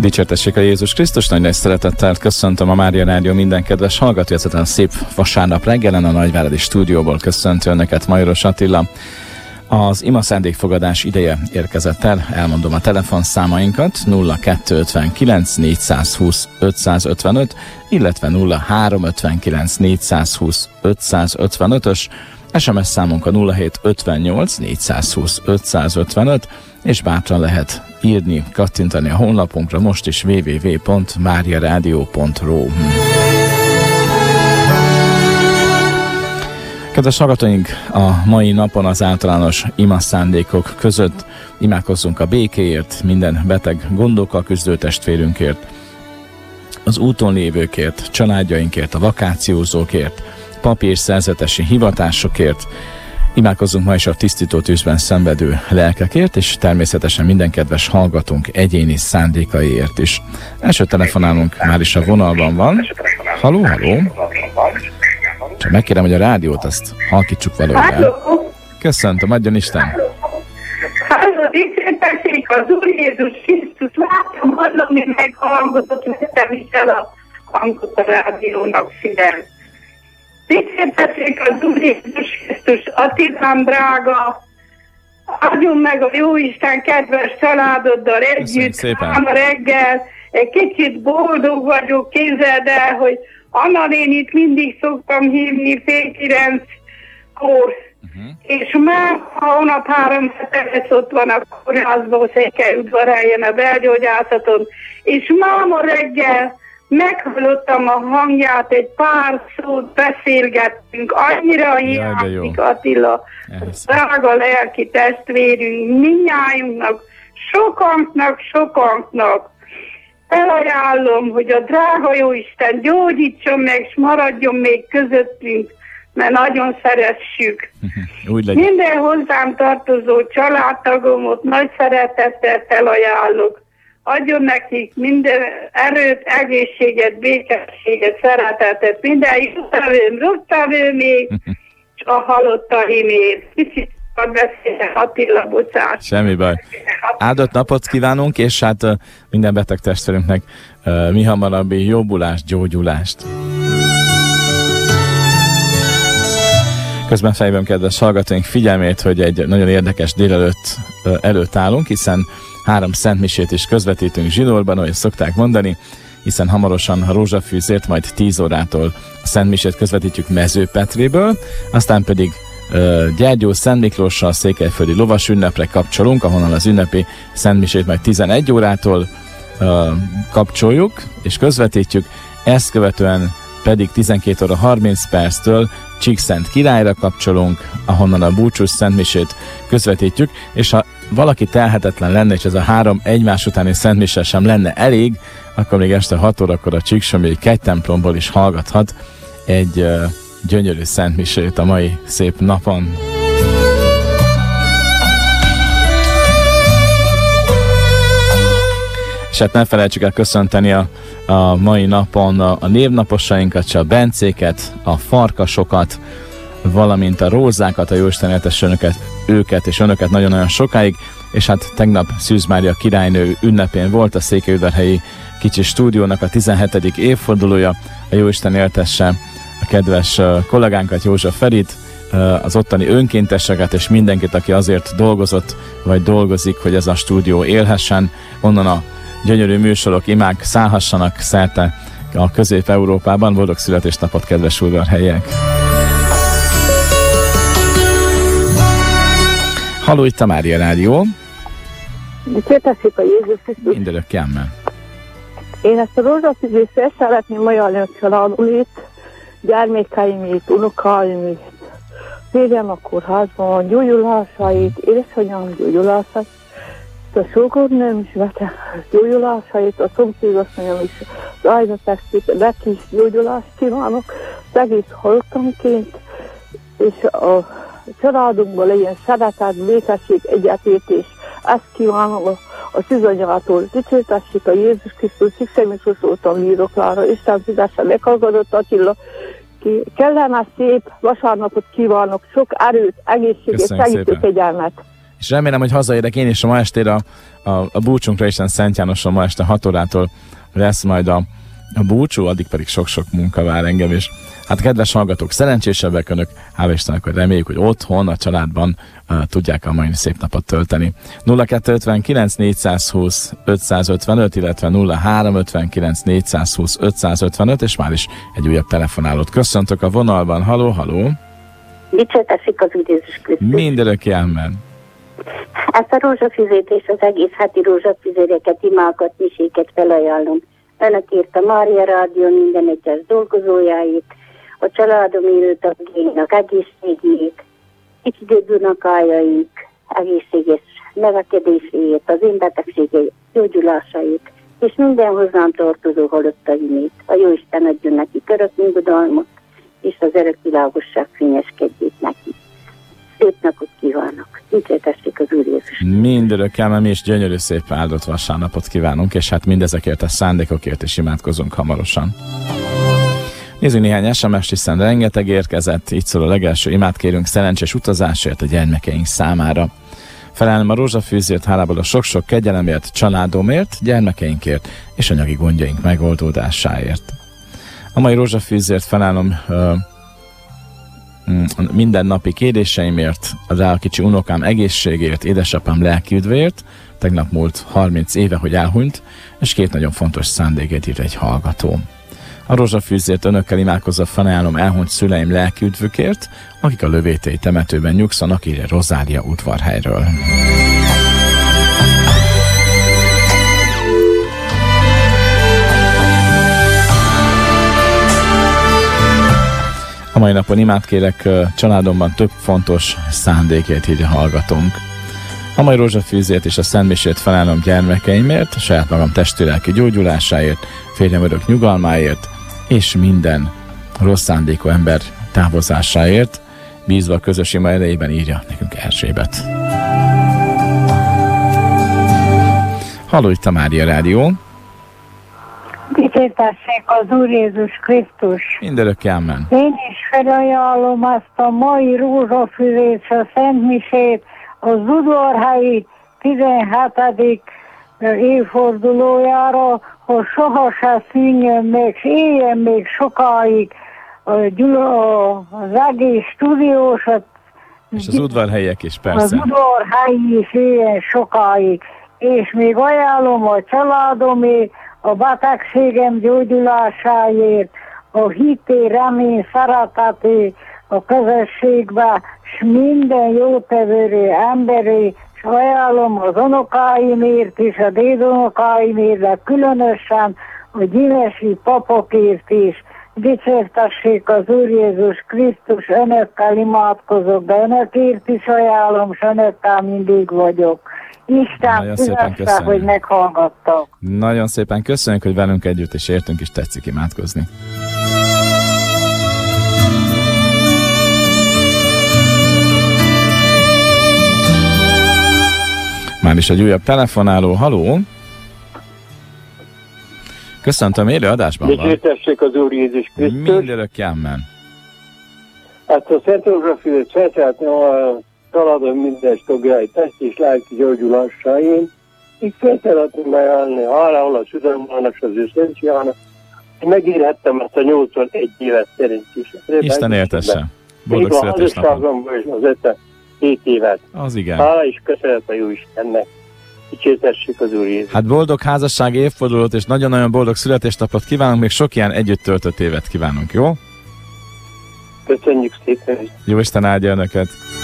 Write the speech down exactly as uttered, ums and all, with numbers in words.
Dicsértessék a Jézus Krisztus, nagy nagy szeretettel köszöntöm a Mária Rádió minden kedves hallgatóját, ezen szép vasárnap reggelen a Nagyváradi stúdióból köszöntő önöket Majoros Attila. Az ima szándékfogadás ideje érkezett el, elmondom a telefonszámainkat: nulla kettő ötvenkilenc négyszázhúsz ötszázötvenöt, illetve nulla három ötvenkilenc négyszázhúsz ötszázötvenötös, es em es számunk a nulla hét ötvennyolc négyszázhúsz ötszázötvenöt, és bátran lehet írni, kattintani a honlapunkra most is double-u double-u double-u pont mária rádió pont r o. Kedves hallgatóink, a mai napon az általános ima szándékok között imádkozzunk a békéért, minden beteg gondokkal küzdő testvérünkért, az úton lévőkért, családjainkért, a vakációzókért, papír szerzetesi hivatásokért. Imádkozzunk ma is a tisztító tűzben szenvedő lelkekért, és természetesen minden kedves hallgatónk egyéni szándékaiért is. Első telefonálunk már is a vonalban van. Haló, haló. Csak megkérem, hogy a rádiót azt halkítsuk valójában. Köszöntöm, adjon Isten. Halló, dicsértessék az Úr Jézus Krisztus, láttam hallani meg a hangotot, vettem is el a hangot a rádiónak, figyelj. Dicsértessék az Úr Jézus Krisztus, Attilám drága, adjon meg a Jóisten kedves családoddal együtt, a reggel, egy kicsit boldog vagyok, képzeld el, hogy Anna nénit mindig szoktam hívni fél kilenckor, uh-huh. és már hónap három hetes ott van a kórházban, Székelyudvarhelyen a belgyógyászaton, és máma reggel meghallottam a hangját, egy pár szót beszélgettünk, annyira hiányzik Attila, drága lelki testvérünk, mindnyájunknak, sokanknak, sokanknak. Felajánlom, hogy a drága Jóisten gyógyítson meg, és maradjon még közöttünk, mert nagyon szeressük. Minden hozzám tartozó családtagomot nagy szeretettel felajánlok. Adjon nekik minden erőt, egészséget, békességet, szeretetet, minden jótevőm, rossztevő még, és a halottaimért. Kicsit beszélek, Attila, bocsánat. Semmi baj. Áldott napot kívánunk, és hát uh, minden beteg testvérünknek uh, mi hamarabbi jobbulást, gyógyulást. Közben fejből, kedves hallgatóink, figyelmét, hogy egy nagyon érdekes délelőtt uh, előtt állunk, hiszen három szentmisét is közvetítünk zsinórban, ahogy szokták mondani, hiszen hamarosan a rózsafűzért, majd tíz órától a szentmisét közvetítjük Mezőpetréből, aztán pedig uh, Gyergyó Szent Miklóssal székelyföldi lovas ünnepre kapcsolunk, ahonnan az ünnepi szentmisét majd tizenegy órától uh, kapcsoljuk és közvetítjük, ezt követően pedig tizenkét óra harminc perctől Csíkszent Királyra kapcsolunk, ahonnan a búcsús szentmisét közvetítjük, és ha valaki telhetetlen lenne, és ez a három egymás utáni szentmise sem lenne elég, akkor még este hat órakor a Csíksomlyai kegytemplomból is hallgathat egy uh, gyönyörű szentmisét a mai szép napon. És hát ne felejtsük el köszönteni a, a mai napon a, a névnaposainkat, a Bencéket, a Farkasokat, valamint a Rózákat, a Jóisten éltesse önöket, őket és önöket nagyon-nagyon sokáig, és hát tegnap Szűz Mária királynő ünnepén volt a székelyudvarhelyi kicsi stúdiónak a tizenhetedik évfordulója, a Jóisten éltesse a kedves kollégánkat, József Ferit, az ottani önkénteseket és mindenkit, aki azért dolgozott, vagy dolgozik, hogy ez a stúdió élhessen, onnan a gyönyörű műsorok, imák szállhassanak szerte a Közép-Európában. Boldog születésnapot, kedves udvarhelyiek! Halló, itt a Mária Rádió. Dicsértessék a Jézus Krisztus. Mindörökké amen. Én ezt a rózsafűzést el szeretném ajánlani a családomét, gyermekeimét, unokáimét, férjem a kórházban, gyógyulásait, édesanyám gyógyulásait, a sógornőm is vette gyógyulásait, a szomszédasszonyom is az áldozatextét, neki is gyógyulást kívánok, az egész halottanként, és a családunkban legyen szeretet, békesség, egyetértés. Ezt kívánom a, a szűzanyától. Dicsértessék a Jézus Krisztus, Szent Miklós óta bírok Lára, Isten fizesse, meghallgatott Attila. Kellemes szép vasárnapot kívánok, sok erőt, egészséget, segítő kegyelmet. és remélem, hogy hazaérek én is a ma estére a, a, a búcsunkra, Isten Szent Jánoson ma este hat órától lesz majd a, a búcsú, addig pedig sok-sok munka vár engem is. Hát kedves hallgatók, szerencsésebbek önök, hála Istennek, hogy reméljük, hogy otthon, a családban uh, tudják a mai szép napot tölteni. nulla kettő ötvenkilenc négyszázhúsz ötszázötvenöt, illetve nulla három ötvenkilenc négyszázhúsz ötszázötvenöt, és már is egy újabb telefonálót köszöntök a vonalban. Haló, haló! Dicsértessék az Úr Jézus Krisztus. Mindörökké amen. Ezt a rózsafűzét és az egész heti rózsafűzéreket, imákat, miséket felajánlom. Önökért a Mária Rádió minden egyes dolgozójáit, a családom élő tagjainak egészségét, kicsit unokájaik egészséges növekedéséért, az én betegségei gyógyulásait, és minden hozzám tartozó halottaimét. A Jóisten adjon neki örök nyugodalmat, és az örök világosság fényeskedjét neki. Szép napot kívánok! Dicsértessék az Úr Jézus! Mindörökké amen, mi is gyönyörű szép áldott vasárnapot kívánunk, és hát mindezekért a szándékokért is imádkozunk hamarosan. Nézzük néhány es em es-t, hiszen rengeteg érkezett, így szól a legelső: imádkérünk szerencsés utazásért a gyermekeink számára. Felelem a rózsafűzért hálából a sok-sok kegyelemért, családomért, gyermekeinkért és anyagi gondjaink megoldódásáért. A mai rózsafűzért felállom uh, mindennapi kéréseimért, rá a kicsi unokám egészségért, édesapám lelkiüdvért, tegnap múlt harminc éve, hogy elhunyt, és két nagyon fontos szándékét írt egy hallgató. A rózsafűzért önökkel imádkozva felajánlom elhunyt szüleim lelkiüdvükért, akik a lövétei temetőben nyugszanak, írja Rozália Udvarhelyről. A mai napon imádkérek családomban több fontos szándékért, írja hallgatónk. A mai rózsafűzért és a szentmisét felajánlom gyermekeimért, saját magam testi-lelki gyógyulásáért, férjem örök nyugalmáért, és minden rossz szándékú ember távozásáért, bízva a közös ima erejében, írja nekünk Erzsébet. Halló, itt a Mária Rádió. Dicsértessék az Úr Jézus Krisztus. Mindörökké amen. Én is felajánlom azt a mai rózsafűzét, a szentmisét, az udvarhelyi tizenhetedik évfordulójára, hogy soha se szűnjön meg, és éljen még sokáig az egész stúdiós, és az udvarhelyiek is, persze. Az udvarhelyi is éljen sokáig. És még ajánlom a családomé, a betegségem gyógyulásáért, a hité, remény, szereteté a közösségbe, és minden jótevőré, emberé, és ajánlom az unokáimért és a dédunokáimért, de különösen a gyimesi papokért is. Dicsértessék az Úr Jézus Krisztus, önökkel imádkozok, de önökért is ajánlom, és önökkel mindig vagyok. Isten fizesse, hogy meghallgattak. Nagyon szépen köszönjük, hogy velünk együtt és értünk, és tetszik imádkozni. Már is egy újabb telefonáló. Haló! Köszöntöm, élő adásban van. Dicsértessék az Úr Jézus Krisztus. Mindörökké amen. Hát a Szent Rózsafűzét felszeretném a családom minden tagjai test és lelki gyógyulásáin. Így felszeretném ajánlani hálával a Szüzemmának, az ő Szentjának. Megírhettem ezt a nyolcvanegy évet szerint is. Isten éltesse. Boldog születésnapot. És az ötvenhét évet. Az igen. Hála és köszönet a jó Istennek. Dicsértessék az Úr Jézus. Hát boldog házasság évfordulót és nagyon-nagyon boldog születésnapot kívánunk, még sok ilyen együtt töltött évet kívánunk, jó? Köszönjük szépen. Jó Isten áldja önöket.